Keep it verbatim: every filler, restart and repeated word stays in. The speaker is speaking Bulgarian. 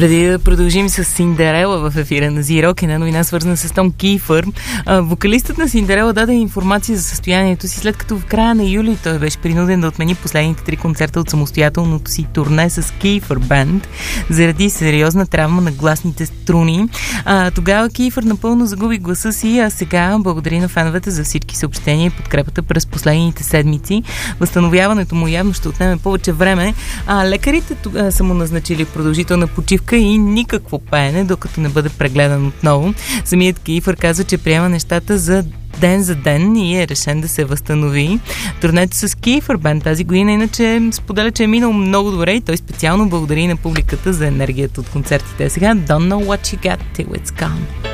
Преди да продължим с Синдерела в ефира на Зирок, една новина свързана с Том Кийфър. Вокалистът на Синдерела даде информация за състоянието си, след като в края на юли той беше принуден да отмени последните три концерта от самостоятелното си турне с Кийфър Бенд заради сериозна травма на гласните струни. А, тогава Кийфър напълно загуби гласа си, а сега благодари на феновете за всички съобщения и подкрепата през последните седмици. Възстановяването му явно ще отнеме повече време. А лекарите тога са му назначили продължителна почивка и никакво пеене, докато не бъде прегледан отново. Самият Кийфър казва, че приема нещата за ден за ден и е решен да се възстанови. Турнето с Кийфър Бенд тази година иначе споделя, че е минал много добре и той специално благодари на публиката за енергията от концертите. Сега Don't Know What You Got Till It's Gone.